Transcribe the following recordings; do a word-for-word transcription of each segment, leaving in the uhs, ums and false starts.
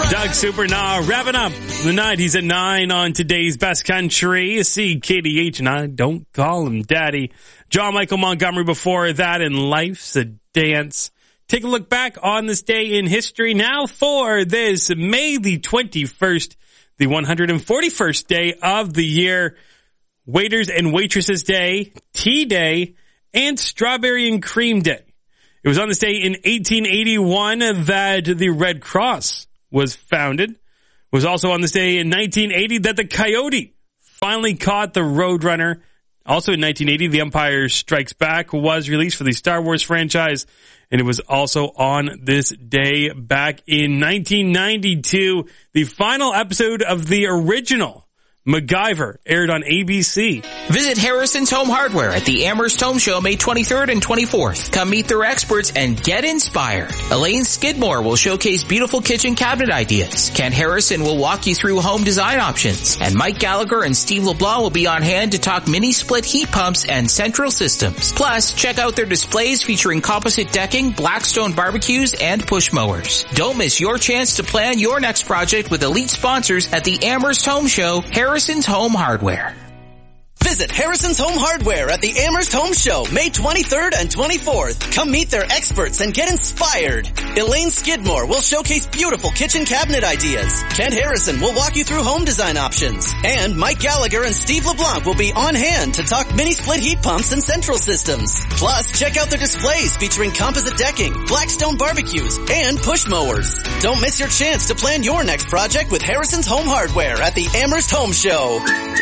Doug Supernaw wrapping up the nineties at nine on today's Best Country. C K D H, and I don't call him Daddy. John Michael Montgomery before that, and Life's a Dance. Take a look back on this day in history now for this May the twenty-first, the one hundred forty-first day of the year. Waiters and Waitresses Day, Tea Day, and Strawberry and Cream Day. It was on this day in eighteen eighty-one that the Red Cross was founded. It was also on this day in nineteen eighty that the Coyote finally caught the Roadrunner. Also in nineteen eighty, The Empire Strikes Back was released for the Star Wars franchise. And it was also on this day back in nineteen ninety-two. The final episode of the original MacGyver aired on A B C. Visit Harrison's Home Hardware at the Amherst Home Show May twenty-third and twenty-fourth. Come meet their experts and get inspired. Elaine Skidmore will showcase beautiful kitchen cabinet ideas. Kent Harrison will walk you through home design options. And Mike Gallagher and Steve LeBlanc will be on hand to talk mini split heat pumps and central systems. Plus, check out their displays featuring composite decking, Blackstone barbecues, and push mowers. Don't miss your chance to plan your next project with elite sponsors at the Amherst Home Show, Harrison Harrison's Home Hardware. Visit Harrison's Home Hardware at the Amherst Home Show, May twenty-third and twenty-fourth. Come meet their experts and get inspired. Elaine Skidmore will showcase beautiful kitchen cabinet ideas. Kent Harrison will walk you through home design options. And Mike Gallagher and Steve LeBlanc will be on hand to talk mini split heat pumps and central systems. Plus, check out their displays featuring composite decking, Blackstone barbecues, and push mowers. Don't miss your chance to plan your next project with Harrison's Home Hardware at the Amherst Home Show.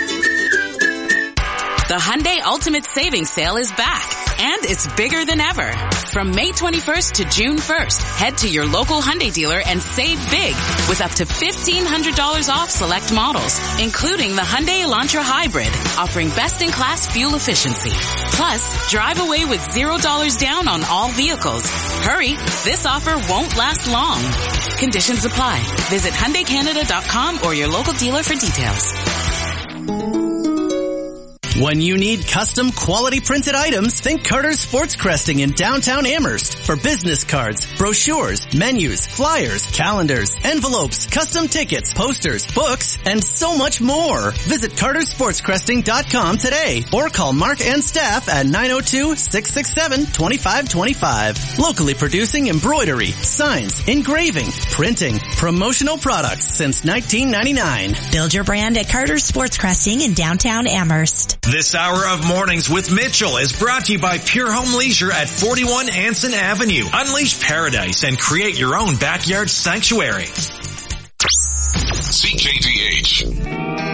The Hyundai Ultimate Savings Sale is back, and it's bigger than ever. From May twenty-first to June first, head to your local Hyundai dealer and save big with up to fifteen hundred dollars off select models, including the Hyundai Elantra Hybrid, offering best-in-class fuel efficiency. Plus, drive away with zero dollars down on all vehicles. Hurry, this offer won't last long. Conditions apply. Visit Hyundai Canada dot com or your local dealer for details. When you need custom quality printed items, think Carter's Sports Cresting in downtown Amherst. For business cards, brochures, menus, flyers, calendars, envelopes, custom tickets, posters, books, and so much more. Visit Carter's Sports Cresting dot com today or call Mark and staff at nine oh two, six six seven, two five two five. Locally producing embroidery, signs, engraving, printing, promotional products since nineteen ninety-nine. Build your brand at Carter's Sports Cresting in downtown Amherst. This hour of Mornings with Mitchell is brought to you by Pure Home Leisure at forty-one Anson Avenue. Unleash paradise and create your own backyard sanctuary. C K D H.